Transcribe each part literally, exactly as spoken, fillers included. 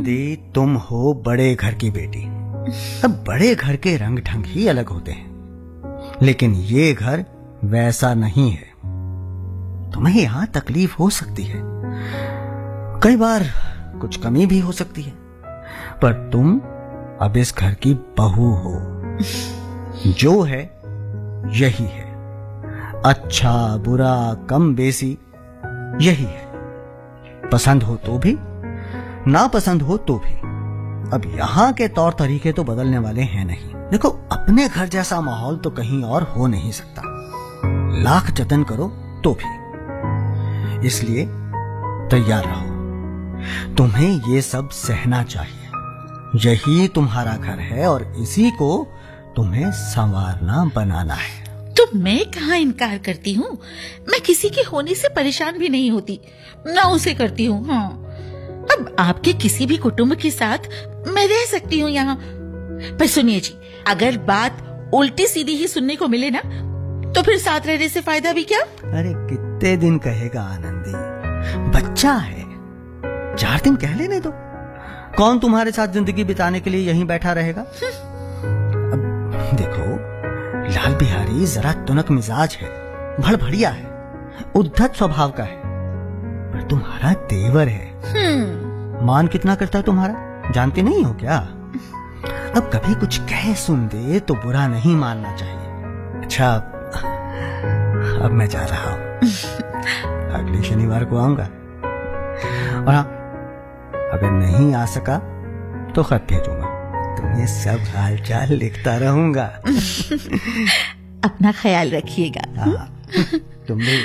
आनंदी, तुम हो बड़े घर की बेटी। अब बड़े घर के रंग ढंग ही अलग होते हैं, लेकिन ये घर वैसा नहीं है। तुम्हें यहां तकलीफ हो सकती है, कई बार कुछ कमी भी हो सकती है, पर तुम अब इस घर की बहू हो। जो है यही है, अच्छा बुरा कम बेसी यही है। पसंद हो तो भी, ना पसंद हो तो भी। अब यहां के तौर तरीके तो बदलने वाले हैं नहीं। देखो, अपने घर जैसा माहौल तो कहीं और हो नहीं सकता, लाख जतन करो तो भी। इसलिए तैयार रहो, तुम्हें ये सब सहना चाहिए। यही तुम्हारा घर है और इसी को तुम्हें संवारना बनाना है। तो मैं कहाँ इनकार करती हूँ। मैं किसी के होने से परेशान भी नहीं होती, ना उसे करती हूँ। हाँ, अब आपके किसी भी कुटुंब के साथ मैं रह सकती हूँ यहाँ। पर सुनिए जी, अगर बात उल्टी सीधी ही सुनने को मिले ना, तो फिर साथ रहने से फायदा भी क्या। अरे कितने दिन कहेगा आनंदी, बच्चा है, चार दिन कह लेने दो। कौन तुम्हारे साथ जिंदगी बिताने के लिए यहीं बैठा रहेगा। अब देखो, लाल बिहारी जरा तुनक मिजाज है, भड़भड़िया है, उद्धत स्वभाव का है, पर तुम्हारा तेवर है। मान कितना करता है तुम्हारा, जानते नहीं हो क्या। अब कभी कुछ कह सुन दे तो बुरा नहीं मानना चाहिए। अच्छा, अब मैं जा रहा हूं, अगले शनिवार को आऊंगा। और हाँ, अगर नहीं आ सका तो खत भेजूंगा, तुम्हें सब हालचाल लिखता रहूंगा। अपना ख्याल रखिएगा। हाँ, तुम भी।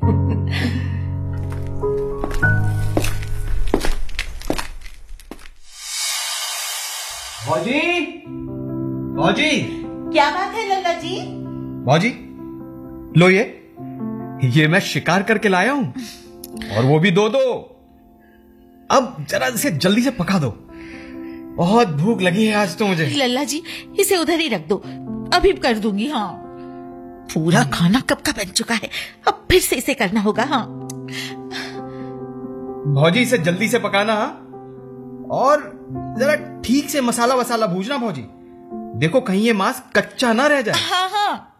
भौजी, भौजी, क्या बात है लल्ला जी? भौजी, लो ये ये मैं शिकार करके लाया हूं, और वो भी दो दो। अब जरा इसे जल्दी से पका दो, बहुत भूख लगी है आज तो मुझे। लल्ला जी, इसे उधर ही रख दो, अभी कर दूंगी। हाँ, पूरा खाना कब का बन चुका है, अब फिर से इसे करना होगा। हाँ भौजी, इसे जल्दी से पकाना, और जरा ठीक से मसाला वसाला भूजना भौजी। देखो कहीं ये मांस कच्चा ना रह जाए। हाँ हाँ।